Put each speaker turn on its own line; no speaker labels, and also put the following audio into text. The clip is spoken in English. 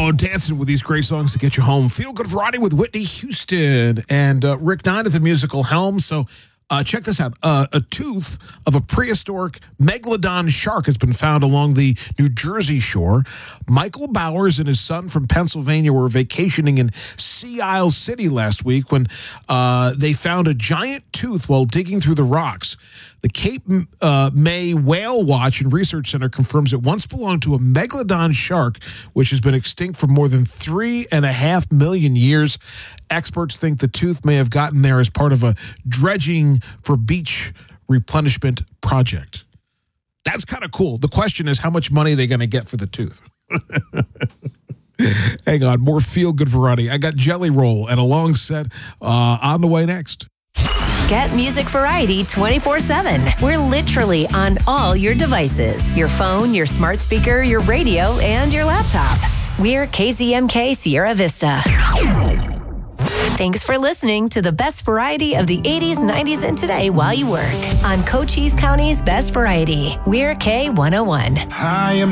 Oh, dancing with these great songs to get you home. Feel Good Variety with Whitney Houston and Rick Nine at the musical helm. So check this out. A tooth of a prehistoric megalodon shark has been found along the New Jersey shore. Michael Bowers and his son from Pennsylvania were vacationing in Sea Isle City last week when they found a giant tooth while digging through the rocks. The Cape May Whale Watch and Research Center confirms it once belonged to a megalodon shark, which has been extinct for more than 3.5 million years. Experts think the tooth may have gotten there as part of a dredging for beach replenishment project. That's kind of cool. The question is, how much money are they going to get for the tooth? Hang on, more feel-good variety. I got Jelly Roll and a long set on the way next.
Get music variety 24/7. We're literally on all your devices. Your phone, your smart speaker, your radio, and your laptop. We're KZMK Sierra Vista. Thanks for listening to the best variety of the 80s, 90s, and today while you work on Cochise County's Best Variety. We're K101.
I am